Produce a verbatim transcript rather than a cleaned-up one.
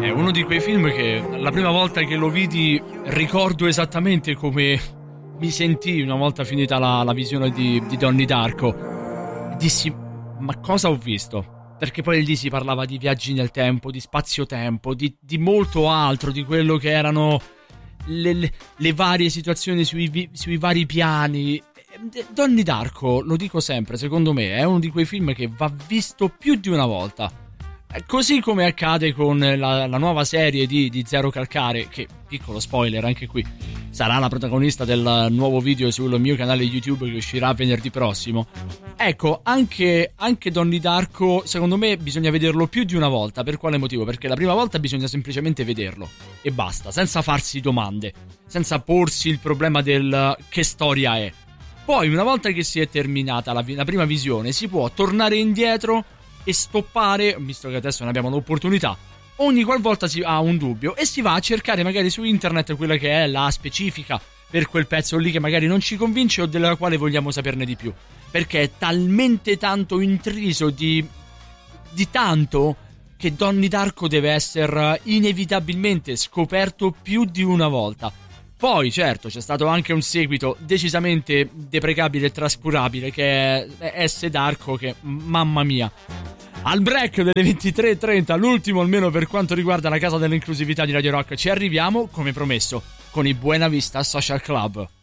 È uno di quei film che la prima volta che lo vidi ricordo esattamente come mi sentii una volta finita la, la visione di, di Donnie Darko. Dissi, ma cosa ho visto? Perché poi lì si parlava di viaggi nel tempo, di spazio-tempo, di, di molto altro, di quello che erano le, le, le varie situazioni sui, sui vari piani. Donnie Darko, lo dico sempre, secondo me è uno di quei film che va visto più di una volta. Così come accade con la, la nuova serie di, di Zero Calcare, che, piccolo spoiler anche qui, sarà la protagonista del nuovo video sul mio canale YouTube che uscirà venerdì prossimo. Ecco, anche, anche Donnie Darko, secondo me bisogna vederlo più di una volta. Per quale motivo? Perché la prima volta bisogna semplicemente vederlo e basta, senza farsi domande, senza porsi il problema del che storia è. Poi, una volta che si è terminata la, la prima visione, si può tornare indietro e stoppare, visto che adesso ne abbiamo l'opportunità, ogni qualvolta si ha un dubbio e si va a cercare magari su internet quella che è la specifica per quel pezzo lì che magari non ci convince o della quale vogliamo saperne di più, perché è talmente tanto intriso di di tanto che Donnie Darko deve essere inevitabilmente scoperto più di una volta. Poi certo c'è stato anche un seguito decisamente deprecabile e trascurabile, che è S. Darko, che mamma mia. Al break delle ventitré e trenta, l'ultimo almeno per quanto riguarda la casa dell'inclusività di Radio Rock, ci arriviamo come promesso con i Buena Vista Social Club.